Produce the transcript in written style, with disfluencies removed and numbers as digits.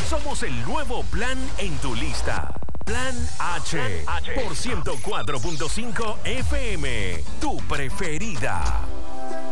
Somos el nuevo plan en tu lista. Plan H, por 104.5 FM, tu preferida.